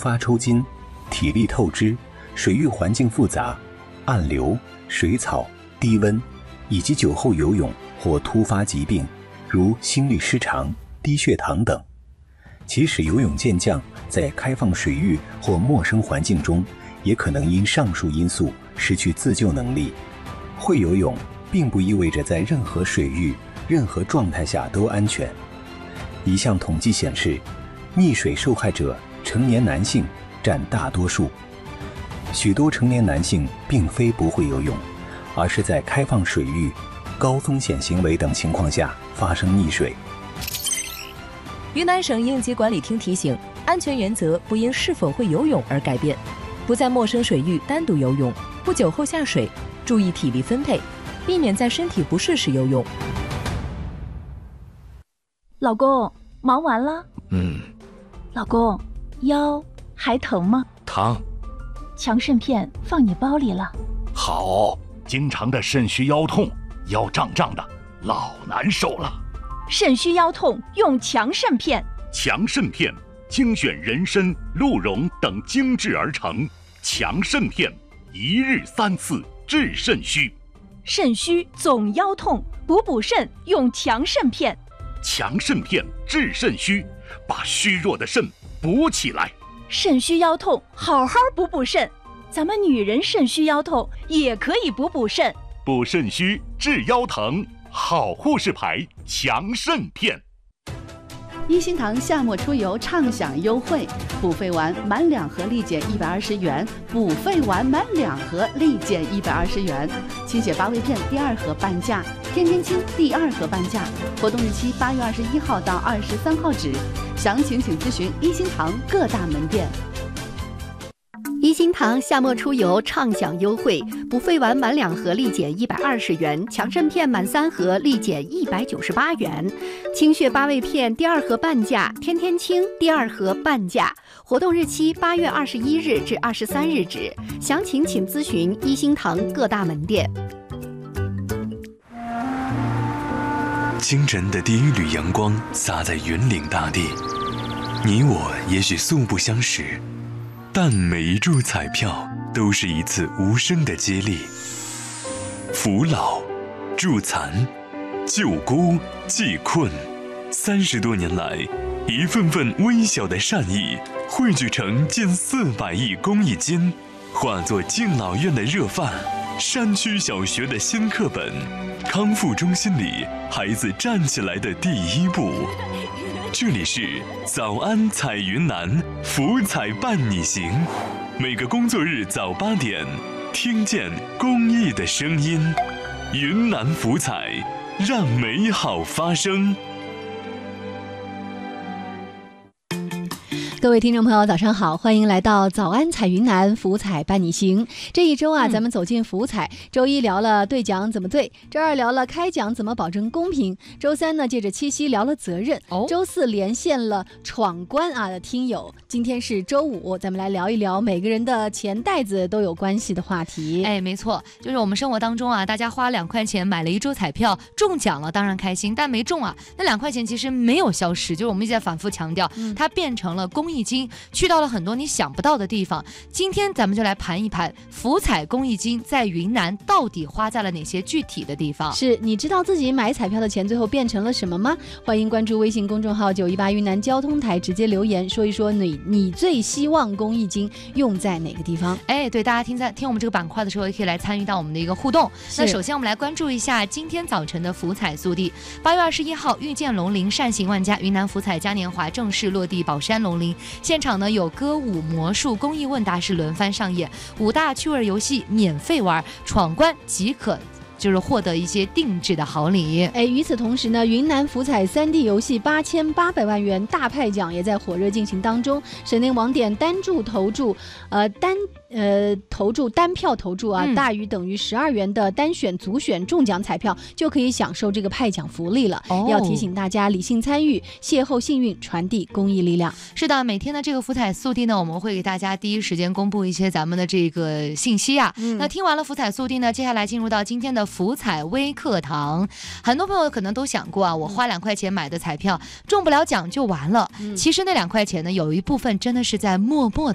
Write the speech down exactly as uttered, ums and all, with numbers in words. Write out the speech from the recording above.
发抽筋、体力透支、水域环境复杂、暗流、水草、低温，以及酒后游泳或突发疾病，如心律失常、低血糖等。即使游泳健将在开放水域或陌生环境中，也可能因上述因素失去自救能力。会游泳并不意味着在任何水域、任何状态下都安全。一项统计显示，溺水受害者成年男性占大多数。许多成年男性并非不会游泳，而是在开放水域、高风险行为等情况下发生溺水。 云南省应急管理厅提醒，安全原则不因是否会游泳而改变，不在陌生水域单独游泳，不酒后下水，注意体力分配，避免在身体不适时游泳。 老公，忙完了？ 嗯。 老公，腰还疼吗？ 疼。 强肾片放你包里了。 好，经常的肾虚腰痛，腰胀胀的，老难受了。 肾虚腰痛用强肾片。 强肾片精选人参、鹿茸等精制而成，强肾片一日三次治肾虚。 肾虚总腰痛，补补肾用强肾片。 强肾片治肾虚，把虚弱的肾补起来。 肾虚腰痛，好好补补肾。咱们女人肾虚腰痛也可以补补肾。 补肾虚治腰疼，好护士牌强肾片。 一心堂夏末出游畅享优惠，补肺丸满两盒立减一百二十元，补肺丸满两盒立减一百二十元。清血八味片第二盒半价，天天清第二盒半价。活动日期八月二十一号到二十三号止，详情请咨询一心堂各大门店。 一心堂夏末出游畅享优惠，补肺丸满两盒立减一百二十元，强肾片满三盒立减一百九十八元，清血八味片第二盒半价，天天清第二盒半价。活动日期八月二十一日至二十三日止，详情请咨询一心堂各大门店。 清晨的第一缕阳光洒在云岭大地，你我也许素不相识，但每一注彩票都是一次无声的接力。扶老、助残、救孤、济困，三十多年来，一份份微小的善意汇聚成近四百亿公益金，化作敬老院的热饭，山区小学的新课本，康复中心里孩子站起来的第一步。这里是早安彩云南，福彩伴你行。每个工作日早八点，听见公益的声音，云南福彩，让美好发生。 各位听众朋友早上好，欢迎来到早安彩云南，福彩伴你行。这一周啊、嗯、咱们走进福彩，周一聊了兑奖怎么兑，周二聊了开奖怎么保证公平，周三呢借着七夕聊了责任、哦、周四连线了闯关啊的听友，今天是周五，咱们来聊一聊每个人的钱袋子都有关系的话题。 哎，没错，就是我们生活当中啊，大家花两块钱买了一注彩票，中奖了当然开心，但没中啊，那两块钱其实没有消失，就是我们一直在反复强调、嗯、它变成了公益金，去到了很多你想不到的地方。今天咱们就来盘一盘福彩公益金在云南到底花在了哪些具体的地方。 是你知道自己买彩票的钱最后变成了什么吗？欢迎关注微信公众号九一八云南交通台，直接留言说一说你你最希望公益金用在哪个地方。 哎，对，大家听在听我们这个板块的时候，也可以来参与到我们的一个互动。那首先我们来关注一下今天早晨的福彩速递。八月二十一号，遇见龙鳞，善行万家，云南福彩嘉年华正式落地宝山龙鳞。现场呢有歌舞、魔术、公益问答是轮番上演，五大趣味游戏免费玩，闯关即可就是获得一些定制的好礼。 哎，与此同时呢，云南福彩 三 D 游戏八千八百万元大派奖也在火热进行当中。省内网点单注投注，呃单呃投注单票投注啊、嗯，大于等于十二元的单选、组选中奖彩票就可以享受这个派奖福利了。哦、要提醒大家理性参与，邂逅幸运，传递公益力量。 是的，每天的这个福彩速递呢，我们会给大家第一时间公布一些咱们的这个信息啊。嗯、那听完了福彩速递呢，接下来进入到今天的福彩微课堂。很多朋友可能都想过啊，我花两块钱买的彩票中不了奖就完了、嗯、其实那两块钱呢，有一部分真的是在默默的